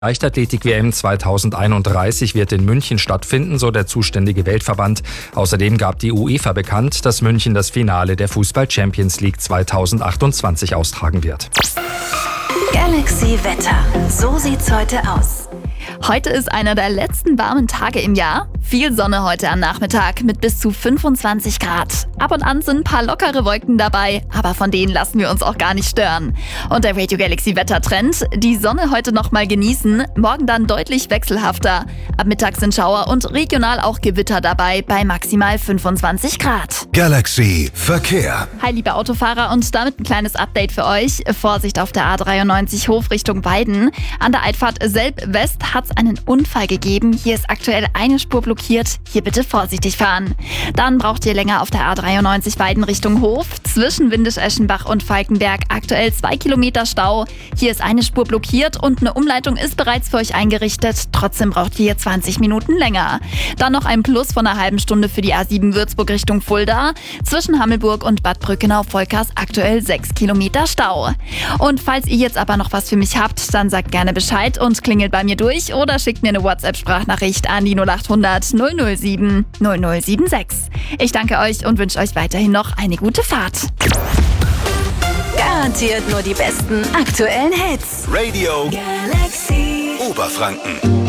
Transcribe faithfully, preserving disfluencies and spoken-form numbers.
Leichtathletik-W M zweitausendeinunddreißig wird in München stattfinden, so der zuständige Weltverband. Außerdem gab die UEFA bekannt, dass München das Finale der Fußball-Champions League zweitausendachtundzwanzig austragen wird. Galaxy Wetter. So sieht's heute aus. Heute ist einer der letzten warmen Tage im Jahr. Viel Sonne heute am Nachmittag mit bis zu fünfundzwanzig Grad. Ab und an sind ein paar lockere Wolken dabei, aber von denen lassen wir uns auch gar nicht stören. Und der Radio Galaxy Wettertrend: die Sonne heute noch mal genießen, morgen dann deutlich wechselhafter. Ab Mittag sind Schauer und regional auch Gewitter dabei bei maximal fünfundzwanzig Grad. Galaxy Verkehr. Hi liebe Autofahrer, und damit ein kleines Update für euch. Vorsicht auf der A dreiundneunzig Hof Richtung Weiden. An der Einfahrt Selb-West hat es einen Unfall gegeben. Hier ist aktuell eine Spur blockiert. Hier bitte vorsichtig fahren. Dann braucht ihr länger auf der A dreiundneunzig Weiden Richtung Hof. Zwischen Windisch-Eschenbach und Falkenberg aktuell zwei Kilometer Stau. Hier ist eine Spur blockiert und eine Umleitung ist bereits für euch eingerichtet. Trotzdem braucht ihr zwanzig Minuten länger. Dann noch ein Plus von einer halben Stunde für die A sieben Würzburg Richtung Fulda. Zwischen Hammelburg und Bad Brückenau-Volkers aktuell sechs Kilometer Stau. Und falls ihr jetzt aber noch was für mich habt, dann sagt gerne Bescheid und klingelt bei mir durch oder schickt mir eine WhatsApp-Sprachnachricht an die null acht hundert null null sieben null null sieben sechs. Ich danke euch und wünsche euch weiterhin noch eine gute Fahrt. Garantiert nur die besten aktuellen Hits. Radio Galaxy Oberfranken.